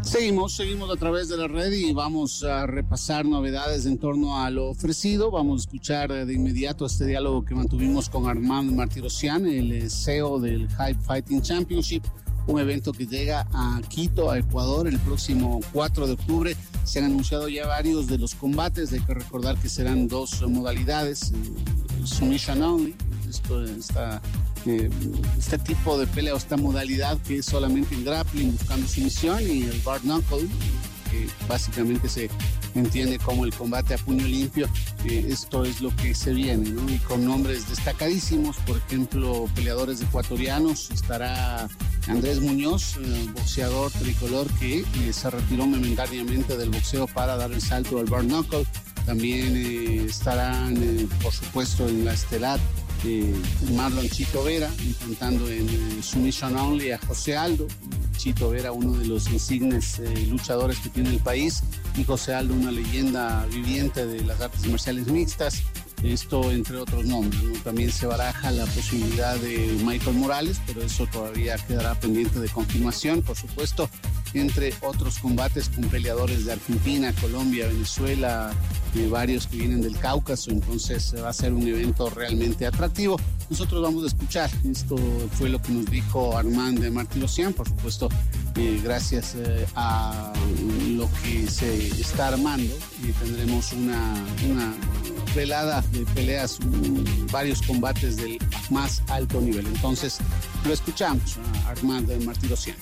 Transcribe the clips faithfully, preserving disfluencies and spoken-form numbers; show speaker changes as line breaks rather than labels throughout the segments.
Seguimos, seguimos a través de la red y vamos a repasar novedades en torno a lo ofrecido. Vamos a escuchar de inmediato este diálogo que mantuvimos con Armand Martirosyan, el C E O del Hype Fighting Championship, un evento que llega a Quito, a Ecuador, el próximo cuatro de octubre. Se han anunciado ya varios de los combates. Hay que recordar que serán dos modalidades, submission only, esto está... Eh, este tipo de pelea o esta modalidad que es solamente en grappling buscando sumisión, y el bare knuckle, que básicamente se entiende como el combate a puño limpio. Eh, esto es lo que se viene, ¿no? Y con nombres destacadísimos, por ejemplo, peleadores ecuatorianos. Estará Andrés Muñoz, eh, boxeador tricolor que eh, se retiró momentáneamente del boxeo para dar el salto al bare knuckle. También eh, estarán, eh, por supuesto, en la estelar Eh, Marlon Chito Vera, enfrentando en eh, Submission Only a José Aldo. Chito Vera, uno de los insignes eh, luchadores que tiene el país, y José Aldo, una leyenda viviente de las artes marciales mixtas. Esto entre otros nombres, ¿no? También se baraja la posibilidad de Michael Morales, pero eso todavía quedará pendiente de confirmación, por supuesto, entre otros combates con peleadores de Argentina, Colombia, Venezuela, y varios que vienen del Cáucaso. Entonces va a ser un evento realmente atractivo. Nosotros vamos a escuchar, esto fue lo que nos dijo Armand Martirosyan, por supuesto, eh, gracias eh, a lo que se está armando, y tendremos una, una velada de peleas, um, varios combates del más alto nivel. Entonces lo escuchamos a Armand Martirosyan.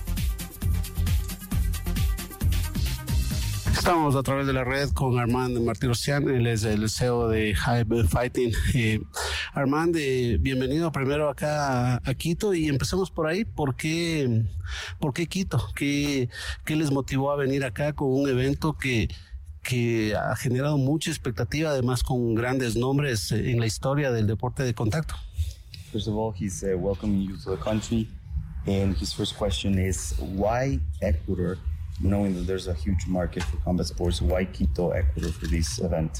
Estamos a través de la red con Armand Martirosyan, él es el C E O de Hype Fighting. Eh, Armand, eh, bienvenido primero acá a, a Quito, y empecemos por ahí. ¿Por qué, por qué Quito? ¿Qué, ¿Qué les motivó a venir acá con un evento que, que ha generado mucha expectativa, además con grandes nombres en la historia del deporte de contacto?
First of all, he's uh, welcoming you to the country, and his first question is, why Ecuador? Knowing that there's a huge market for combat sports, why Quito, Ecuador for this event?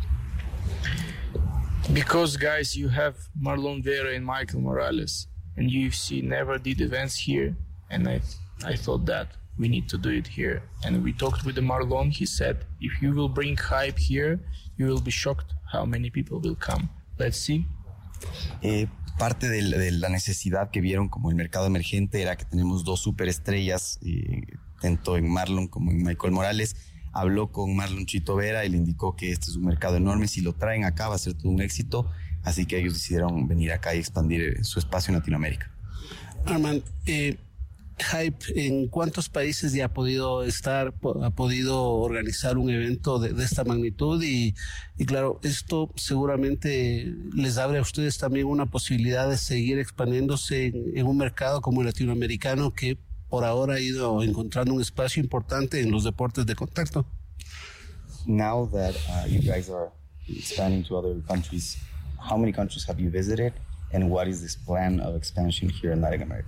Because, guys, you have Marlon Vera and Michael Morales, and U F C never did events here, and I, I thought that we need to do it here. And we talked with the Marlon. He said, if you will bring hype here, you will be shocked how many people will come. Let's see.
Eh, parte de, de la necesidad que vieron como el mercado emergente era que tenemos dos superestrellas, eh, tanto en Marlon como en Michael Morales. Habló con Marlon Chito Vera y le indicó que este es un mercado enorme. Si lo traen acá va a ser todo un éxito. Así que ellos decidieron venir acá y expandir su espacio en Latinoamérica.
Armand, eh, Hype, ¿en cuántos países ya ha podido estar, ha podido organizar un evento de, de esta magnitud? Y, y claro, esto seguramente les abre a ustedes también una posibilidad de seguir expandiéndose en, en un mercado como el latinoamericano, que por ahora ha ido encontrando un espacio importante en los deportes de contacto.
Now that uh, you guys are expanding to other countries, how many countries have you visited, and what is this plan of expansion here in Latin America?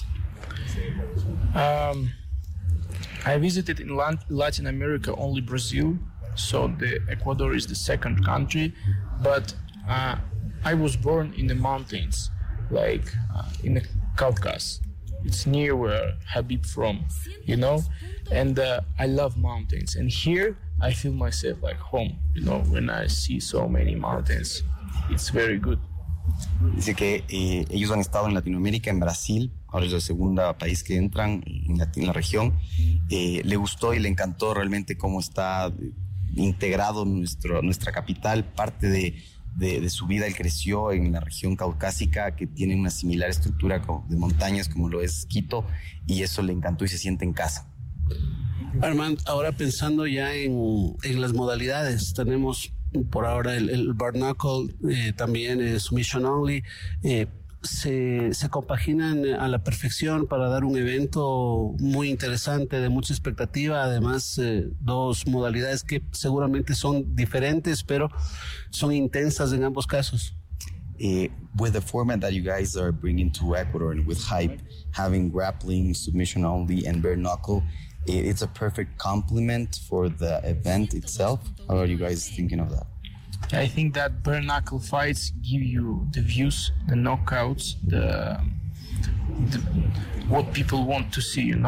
Um, I visited in Latin America only Brazil, so the Ecuador is the second country, but uh, I was born in the mountains, like uh, in the Caucasus. It's near where Habib from, you know, and uh, I love mountains. And here I feel myself like home, you know, when I see so many mountains. It's very good.
Dice que eh, ellos han estado en Latinoamérica, en Brasil, ahora es el segundo país que entran en la, en la región. Eh, le gustó y le encantó realmente cómo está integrado nuestro, nuestra capital. Parte de, de, de su vida él creció en la región caucásica, que tiene una similar estructura de montañas como lo es Quito, y eso le encantó y se siente en casa.
Armand, ahora pensando ya en, en las modalidades, tenemos por ahora el, el bare knuckle, eh, también eh, submission only, eh, se, se compaginan a la perfección para dar un evento muy interesante, de mucha expectativa. Además, eh, dos modalidades que seguramente son diferentes, pero son intensas en ambos casos.
Uh, with the format that you guys are bringing to Ecuador and with Hype, having grappling, submission only, and bare knuckle, it's a perfect complement for the event itself. How are you guys thinking of that?
I think that bare knuckle fights give you the views, the knockouts, the, the what people want to see, you know.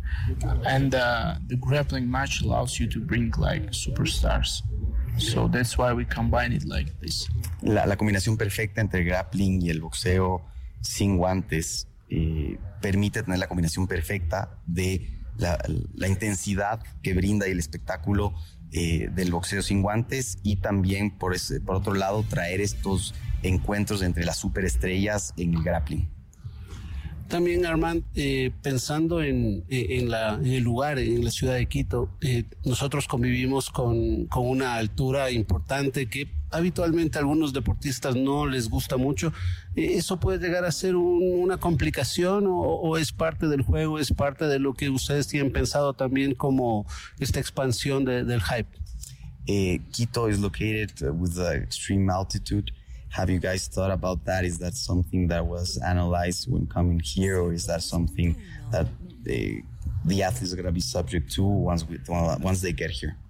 and uh, the grappling match allows you to bring like superstars. So that's why we combine it like this.
La, la combinación perfecta entre el grappling y el boxeo sin guantes eh, permite tener la combinación perfecta de la, la intensidad que brinda y el espectáculo eh, del boxeo sin guantes, y también por, ese, por otro lado traer estos encuentros entre las superestrellas en el grappling.
También, Armand, eh, pensando en, en, la, en el lugar, en la ciudad de Quito, eh, nosotros convivimos con, con una altura importante que habitualmente a algunos deportistas no les gusta mucho. Eh, ¿Eso puede llegar a ser un, una complicación o, o es parte del juego, es parte de lo que ustedes tienen pensado también como esta expansión de, del hype?
Eh, Quito is located with the extreme altitude. Have you guys thought about that? Is that something that was analyzed when coming here, or is that something that they, the athletes are going to be subject to once we, once they get here?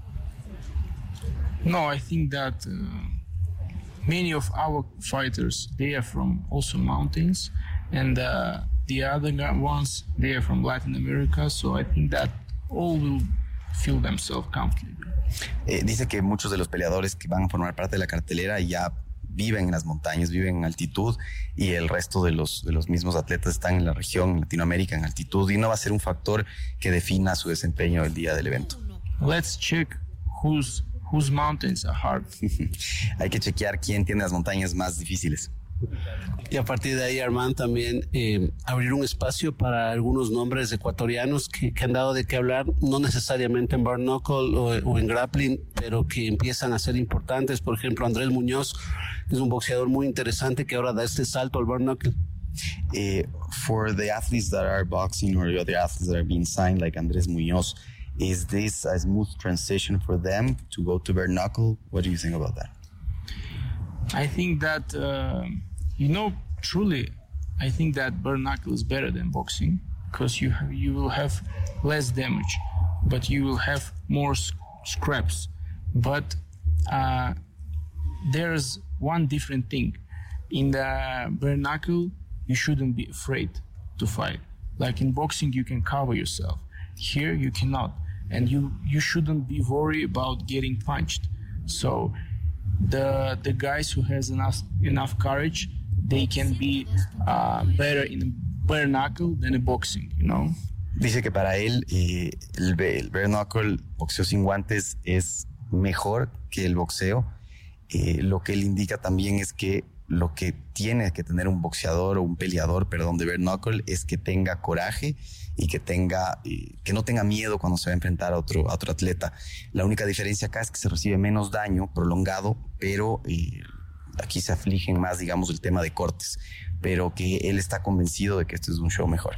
No, I think that uh, many of our fighters, they are from also mountains, and uh, the other ones, they are from Latin America, so I think that all will feel themselves comfortable.
Eh, dice que muchos de los peleadores que van a formar parte de la cartelera ya viven en las montañas, viven en altitud, y el resto de los, de los mismos atletas están en la región, en Latinoamérica, en altitud, y no va a ser un factor que defina su desempeño el día del evento.
Let's check whose, whose mountains are hard.
Hay que chequear quién tiene las montañas más difíciles.
Y a partir de ahí, Armand, también eh, abrir un espacio para algunos nombres ecuatorianos que, que han dado de qué hablar, no necesariamente en bare knuckle o, o en grappling, pero que empiezan a ser importantes. Por ejemplo, Andrés Muñoz es un boxeador muy interesante que ahora da este salto al bare knuckle.
Eh, for the athletes that are boxing or the other athletes that are being signed, like Andrés Muñoz, is this a smooth transition for them to go to bare knuckle? What do you think about that?
I think that, uh, you know, truly, I think that bare knuckle is better than boxing, because you have, you will have less damage, but you will have more sc- scraps. But uh, there's one different thing. In the bare knuckle, you shouldn't be afraid to fight. Like in boxing, you can cover yourself. Here, you cannot. And you, you shouldn't be worried about getting punched. So the the guys who has enough enough courage, they can be uh, better in bare knuckle than in boxing, you know.
Dice que para él eh, el, el bare knuckle, boxeo sin guantes, es mejor que el boxeo. Eh, lo que él indica también es que lo que tiene que tener un boxeador o un peleador, perdón, de bare knuckle es que tenga coraje y que tenga eh, que no tenga miedo cuando se va a enfrentar a otro, a otro atleta. La única diferencia acá es que se recibe menos daño prolongado, pero eh, aquí se afligen más, digamos, el tema de cortes, pero que él está convencido de que este es un show mejor.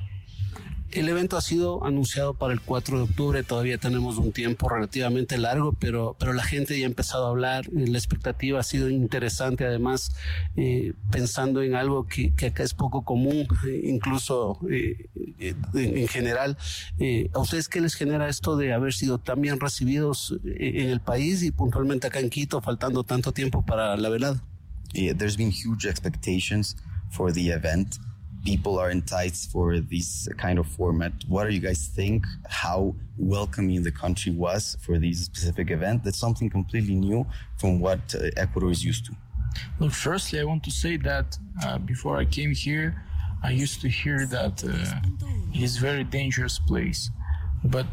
El evento ha sido anunciado para el cuatro de octubre, todavía tenemos un tiempo relativamente largo, pero, pero la gente ya ha empezado a hablar, la expectativa ha sido interesante, además eh, pensando en algo que, que acá es poco común, eh, incluso eh, eh, en, en general. Eh, ¿A ustedes qué les genera esto de haber sido tan bien recibidos en el país y puntualmente acá en Quito, faltando tanto tiempo para la velada?
Yeah, there's been huge expectations for the event. People are enticed for this kind of format. What do you guys think? How welcoming the country was for this specific event? That's something completely new from what uh, Ecuador is used to.
Well, firstly, I want to say that uh, before I came here, I used to hear that uh, it is a very dangerous place. But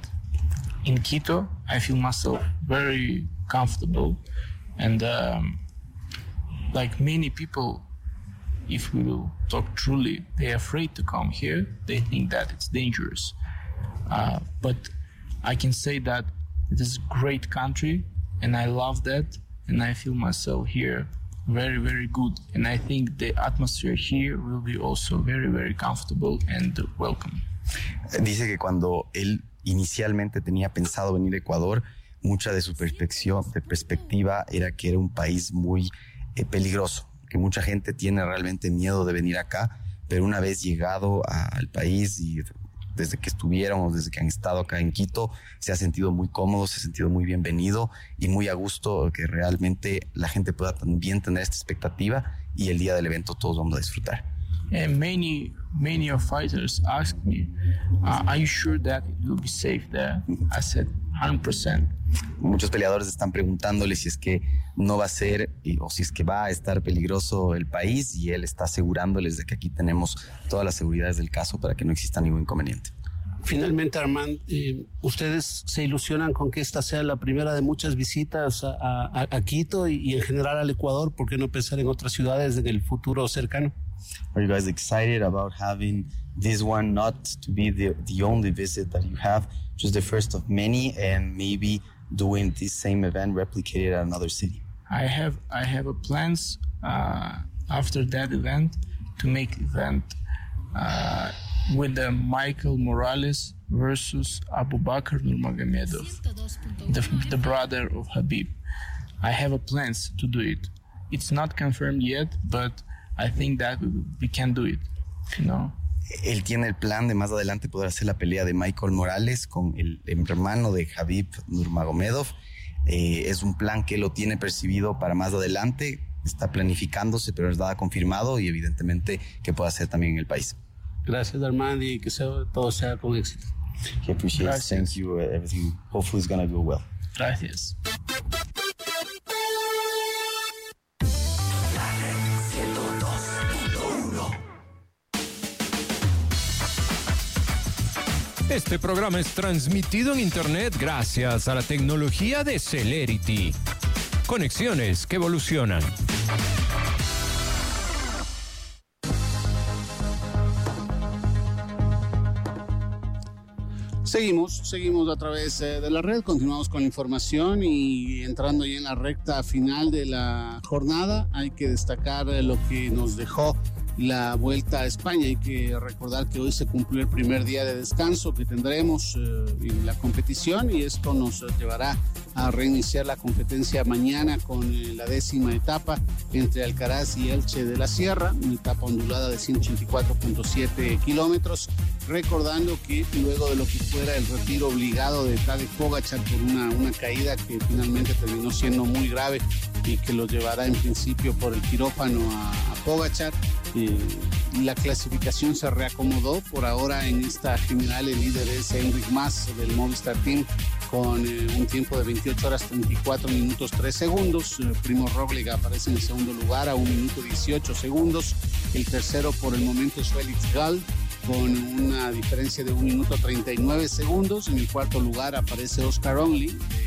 in Quito, I feel myself very comfortable. And um, like many people, if we will talk truly, they're afraid to come here. They think that it's dangerous. Uh, but I can say that it is a great country, and I love that, and I feel myself here very, very good. And I think the atmosphere here will be also very, very comfortable and welcome.
Dice que cuando él inicialmente tenía pensado venir a Ecuador, mucha de su perspectiva, de perspectiva era que era un país muy eh, peligroso, que mucha gente tiene realmente miedo de venir acá, pero una vez llegado a, al país y desde que estuvieron o desde que han estado acá en Quito, se ha sentido muy cómodo, se ha sentido muy bienvenido y muy a gusto, que realmente la gente pueda también tener esta expectativa y el día del evento todos vamos a disfrutar.
And many many of fighters asked me, uh, "Are you sure that it will be safe there?" I said, one hundred percent.
Muchos peleadores están preguntándole si es que no va a ser o si es que va a estar peligroso el país, y él está asegurándoles de que aquí tenemos todas las seguridades del caso para que no exista ningún inconveniente.
Finalmente, Armand, eh, ¿ustedes se ilusionan con que esta sea la primera de muchas visitas a, a, a Quito y, y en general al Ecuador? ¿Por qué no pensar en otras ciudades en el futuro cercano?
Are you guys excited about having this one not to be the, the only visit that you have, just the first of many, and maybe doing this same event replicated at another city?
I have I have a plans uh, after that event to make event uh, with the Michael Morales versus Abubakar Nurmagomedov, the, the brother of Khabib. I have a plans to do it. It's not confirmed yet, but I think that we can do it, you know.
Él tiene el plan de más adelante poder hacer la pelea de Michael Morales con el hermano de Khabib Nurmagomedov. Eh, es un plan que lo tiene percibido para más adelante, está planificándose, pero es nada confirmado, y evidentemente que pueda hacer también en el país.
Gracias, Armand, y que sea, todo sea con éxito.
He appreciates. Thank you. Everything hopefully is going to go well.
Gracias.
Este programa es transmitido en Internet gracias a la tecnología de Celerity. Conexiones que evolucionan.
Seguimos, seguimos a través eh, de la red, continuamos con la información y entrando ya en la recta final de la jornada, hay que destacar eh, lo que nos dejó la Vuelta a España. Hay que recordar que hoy se cumplió el primer día de descanso que tendremos eh, en la competición, y esto nos llevará a reiniciar la competencia mañana con eh, la décima etapa entre Alcaraz y Elche de la Sierra, una etapa ondulada de ciento ochenta y cuatro punto siete kilómetros, recordando que luego de lo que fuera el retiro obligado de Tadej Pogačar por una, una caída que finalmente terminó siendo muy grave y que lo llevará en principio por el quirófano a, a Pogačar, eh, la clasificación se reacomodó. Por ahora en esta general el líder es Enric Mas del Movistar Team con eh, un tiempo de veintiocho horas treinta y cuatro minutos tres segundos. Eh, Primo Roglic aparece en el segundo lugar a un minuto dieciocho segundos. El tercero por el momento es Felix Gall con una diferencia de un minuto treinta y nueve segundos. En el cuarto lugar aparece Oscar Onley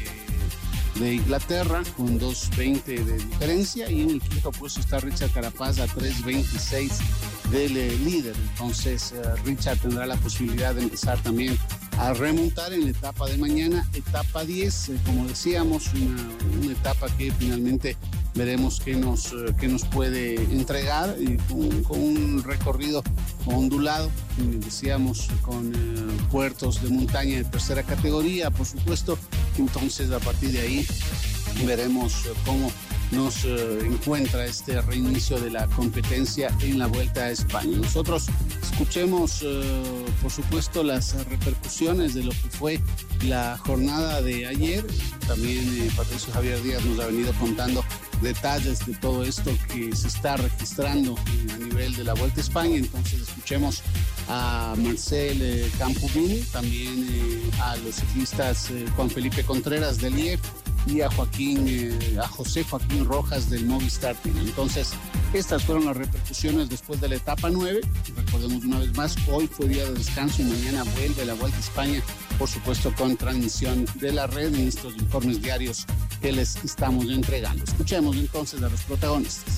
de, de Inglaterra con dos veinte de diferencia, y en el quinto puesto está Richard Carapaz a tres veintiséis del eh, líder. Entonces eh, Richard tendrá la posibilidad de empezar también a remontar en la etapa de mañana, etapa diez, eh, como decíamos, una, una etapa que finalmente veremos qué nos, eh, qué nos puede entregar, y con, con un recorrido ondulado, como decíamos, con eh, puertos de montaña de tercera categoría, por supuesto. Entonces a partir de ahí veremos eh, cómo nos eh, encuentra este reinicio de la competencia en la Vuelta a España. Nosotros escuchemos, eh, por supuesto, las repercusiones de lo que fue la jornada de ayer. También eh, Patricio Javier Díaz nos ha venido contando detalles de todo esto que se está registrando a nivel de la Vuelta a España. Entonces escuchemos a Marcel eh, Campubini, también eh, a los ciclistas eh, Juan Felipe Contreras del I E F y a Joaquín, eh, a José Joaquín Rojas del Movistar Team. Entonces, estas fueron las repercusiones después de la etapa nueve. Recordemos una vez más, hoy fue día de descanso y mañana vuelve la Vuelta a España, por supuesto con transmisión de la red en estos informes diarios que les estamos entregando. Escuchemos entonces a los protagonistas.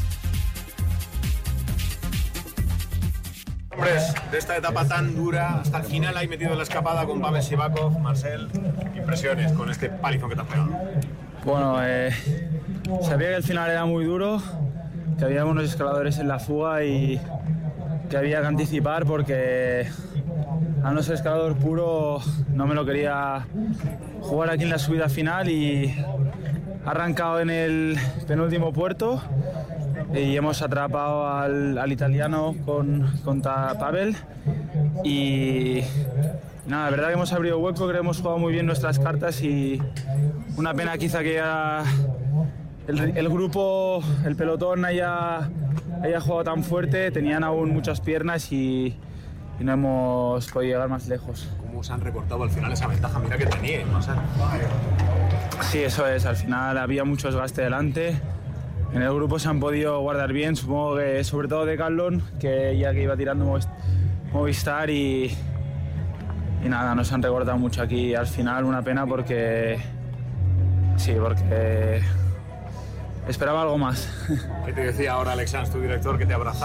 Hombres, de esta etapa tan dura, hasta el final hay metido la escapada con Pavel Sivakov. Marcel, impresiones con este palizón que te has pegado.
Bueno, eh, sabía que el final era muy duro, que había unos escaladores en la fuga y que había que anticipar, porque al no ser escalador puro no me lo quería jugar aquí en la subida final, y ha arrancado en el penúltimo puerto y hemos atrapado al, al italiano con, contra Pavel, y nada, la verdad que hemos abrido hueco, creo que hemos jugado muy bien nuestras cartas, y una pena quizá que ya el, el grupo, el pelotón haya haya jugado tan fuerte, tenían aún muchas piernas y, y no hemos podido llegar más lejos.
¿Cómo se han recortado al final esa ventaja? Mira que tenían, no sé.
Sí, eso es, al final había mucho desgaste delante. En el grupo se han podido guardar bien, supongo que sobre todo de Carlon, que ya que iba tirando Movistar y, y nada, nos han recortado mucho aquí al final, una pena porque sí, porque esperaba algo más.
¿Qué te decía ahora Alex Sanz, tu director, que te abrazaba?